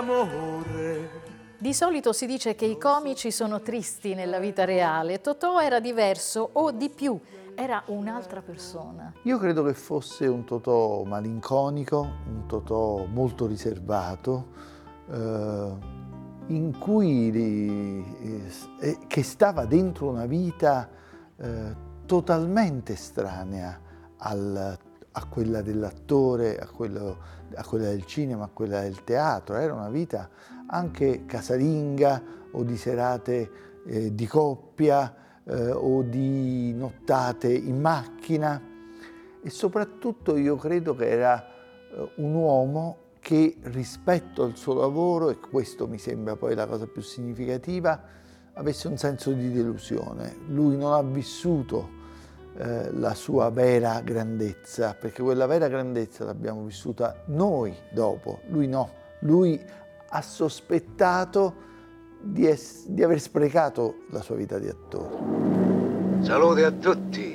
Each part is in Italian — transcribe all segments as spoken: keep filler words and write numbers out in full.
d'amore. Di solito si dice che i comici sono tristi nella vita reale. Totò era diverso o di più, era un'altra persona. Io credo che fosse un Totò malinconico, un Totò molto riservato, eh, in cui eh, che stava dentro una vita eh, totalmente estranea al, a quella dell'attore, a, a quella del cinema, a quella del teatro. Era una vita anche casalinga o di serate eh, di coppia eh, o di nottate in macchina, e soprattutto io credo che era eh, un uomo che rispetto al suo lavoro, e questo mi sembra poi la cosa più significativa, avesse un senso di delusione. Lui non ha vissuto eh, la sua vera grandezza, perché quella vera grandezza l'abbiamo vissuta noi dopo, lui no. Lui ha sospettato di, es- di aver sprecato la sua vita di attore. Salute a tutti!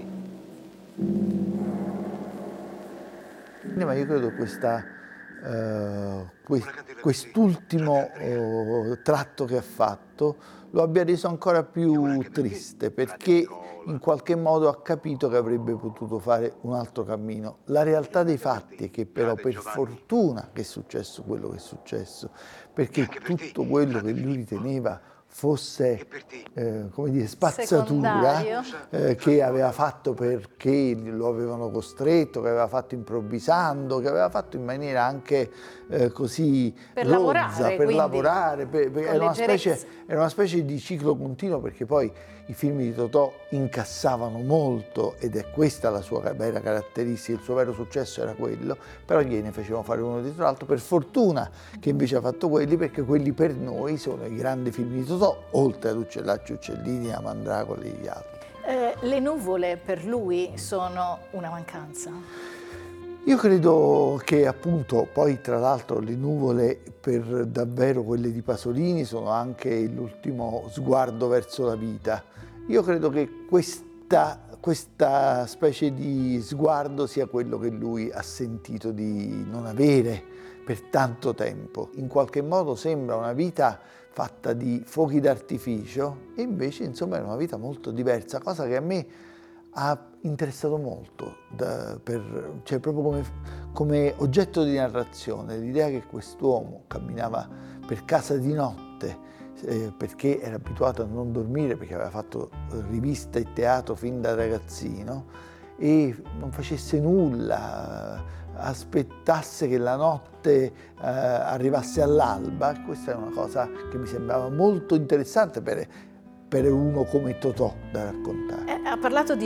Ma io credo questa, eh, que- quest'ultimo eh, tratto che ha fatto lo abbia reso ancora più triste, perché in qualche modo ha capito che avrebbe potuto fare un altro cammino. La realtà dei fatti è che però per fortuna che è successo quello che è successo, perché tutto quello che lui riteneva fosse eh, come dire, spazzatura eh, che aveva fatto perché lo avevano costretto, che aveva fatto improvvisando, che aveva fatto in maniera anche eh, così per rozza, lavorare, per quindi, lavorare, per, per, era, una specie, era una specie di ciclo continuo, perché poi i film di Totò incassavano molto ed è questa la sua vera caratteristica, il suo vero successo era quello, però gliene facevano fare uno dietro l'altro. Per fortuna che invece ha fatto quelli, perché quelli per noi sono i grandi film di Totò, oltre ad Uccellacci Uccellini, a Mandragora e gli altri. Eh, le nuvole per lui sono una mancanza? Io credo che appunto, poi tra l'altro le nuvole per davvero quelle di Pasolini sono anche l'ultimo sguardo verso la vita. Io credo che questa, questa specie di sguardo sia quello che lui ha sentito di non avere per tanto tempo. In qualche modo sembra una vita fatta di fuochi d'artificio e invece insomma era una vita molto diversa, cosa che a me ha interessato molto, da, per, cioè proprio come, come oggetto di narrazione, l'idea che quest'uomo camminava per casa di notte eh, perché era abituato a non dormire, perché aveva fatto rivista e teatro fin da ragazzino, e non facesse nulla, aspettasse che la notte eh, arrivasse all'alba. Questa è una cosa che mi sembrava molto interessante per, per uno come Totò da raccontare. Eh, ha parlato di